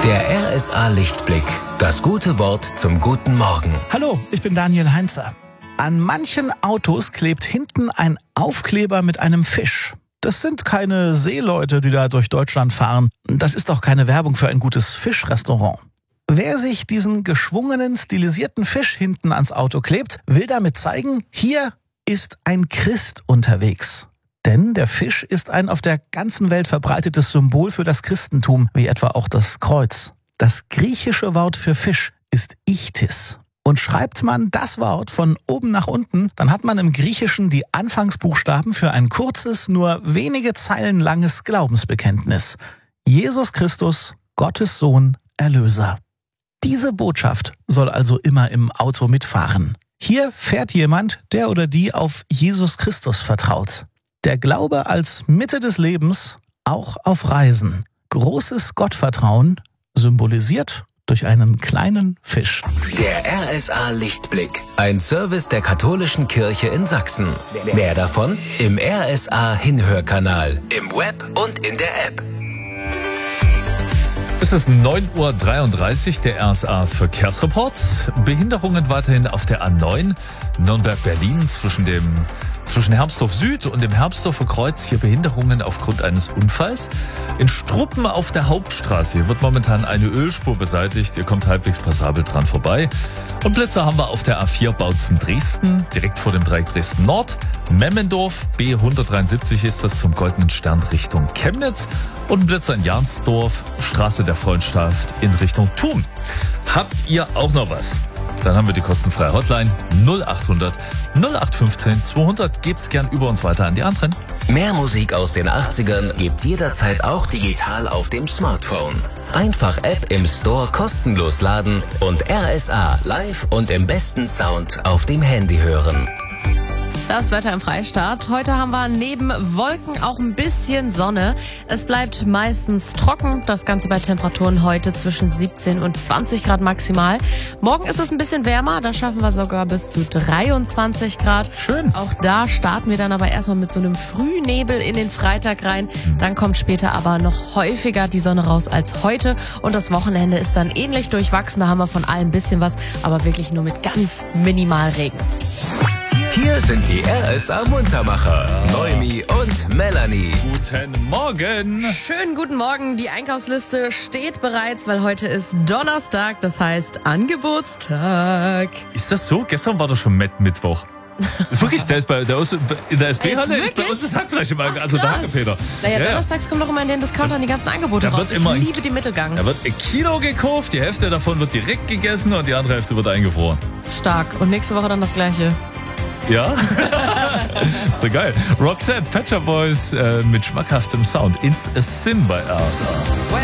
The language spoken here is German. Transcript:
Der RSA Lichtblick. Das gute Wort zum guten Morgen. Hallo, ich bin Daniel Heinzer. An manchen Autos klebt hinten ein Aufkleber mit einem Fisch. Das sind keine Seeleute, die da durch Deutschland fahren. Das ist auch keine Werbung für ein gutes Fischrestaurant. Wer sich diesen geschwungenen, stilisierten Fisch hinten ans Auto klebt, will damit zeigen, hier ist ein Christ unterwegs. Denn der Fisch ist ein auf der ganzen Welt verbreitetes Symbol für das Christentum, wie etwa auch das Kreuz. Das griechische Wort für Fisch ist Ichthys. Und schreibt man das Wort von oben nach unten, dann hat man im Griechischen die Anfangsbuchstaben für ein kurzes, nur wenige Zeilen langes Glaubensbekenntnis. Jesus Christus, Gottes Sohn, Erlöser. Diese Botschaft soll also immer im Auto mitfahren. Hier fährt jemand, der oder die auf Jesus Christus vertraut. Der Glaube als Mitte des Lebens, auch auf Reisen. Großes Gottvertrauen, symbolisiert durch einen kleinen Fisch. Der RSA Lichtblick. Ein Service der Katholischen Kirche in Sachsen. Mehr davon im RSA Hinhörkanal, im Web und in der App. Es ist 9:33 Uhr, der RSA Verkehrsreport. Behinderungen weiterhin auf der A9 Nürnberg-Berlin zwischen Hermsdorf Süd und dem Hermsdorfer Kreuz. Hier Behinderungen aufgrund eines Unfalls. In Struppen auf der Hauptstraße. Hier wird momentan eine Ölspur beseitigt. Ihr kommt halbwegs passabel dran vorbei. Und Blitzer haben wir auf der A4 Bautzen-Dresden, direkt vor dem Dreieck Dresden-Nord. Memmendorf, B173 ist das zum Goldenen Stern Richtung Chemnitz. Und ein Blitzer in Jarnsdorf, Straße der Freundschaft in Richtung Thun. Habt ihr auch noch was? Dann haben wir die kostenfreie Hotline 0800 0815 200. Gebt's gern über uns weiter an die anderen. Mehr Musik aus den 80ern gibt's jederzeit auch digital auf dem Smartphone. Einfach App im Store kostenlos laden und RSA live und im besten Sound auf dem Handy hören. Das Wetter im Freistaat. Heute haben wir neben Wolken auch ein bisschen Sonne. Es bleibt meistens trocken. Das Ganze bei Temperaturen heute zwischen 17 und 20 Grad maximal. Morgen ist es ein bisschen wärmer. Da schaffen wir sogar bis zu 23 Grad. Schön. Auch da starten wir dann aber erstmal mit so einem Frühnebel in den Freitag rein. Dann kommt später aber noch häufiger die Sonne raus als heute. Und das Wochenende ist dann ähnlich durchwachsen. Da haben wir von allem ein bisschen was, aber wirklich nur mit ganz minimal Regen. Hier sind die RSA Muntermacher, Noemi und Melanie. Guten Morgen. Schönen guten Morgen. Die Einkaufsliste steht bereits, weil heute ist Donnerstag, das heißt Angebotstag. Ist das so? Gestern war doch schon Mittwoch. Ist wirklich, der ist in der SB-Halle ist bei uns das Hackfleisch im Angebot, also der Hackepeter. Naja, donnerstags kommen doch immer in den Discountern die ganzen Angebote raus. Ich liebe die Mittelgang. Da wird ein Kilo gekauft, die Hälfte davon wird direkt gegessen und die andere Hälfte wird eingefroren. Stark. Und nächste Woche dann das Gleiche. Ja? Ist doch geil. Roxette, Pet Shop Boys mit schmackhaftem Sound. It's a Sin bei RSA.